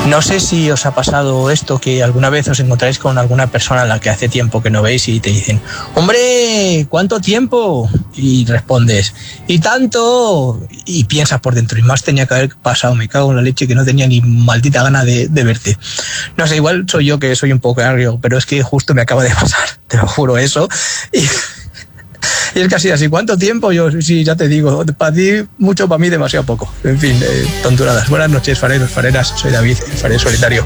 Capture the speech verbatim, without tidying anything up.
No sé si os ha pasado esto, que alguna vez os encontráis con alguna persona a la que hace tiempo que no veis y te dicen, ¡hombre! ¿Cuánto tiempo? Y respondes, ¡y tanto! Y piensas por dentro, y más tenía que haber pasado, me cago en la leche, que no tenía ni maldita gana de, de verte. No sé, igual soy yo que soy un poco agrio, pero es que justo me acaba de pasar, te lo juro eso. Y... Y es casi así, ¿cuánto tiempo? Yo sí, ya te digo, para ti mucho, para mí demasiado poco. En fin, eh, tonturadas. Buenas noches, fareros, fareras, soy David, el farero solitario.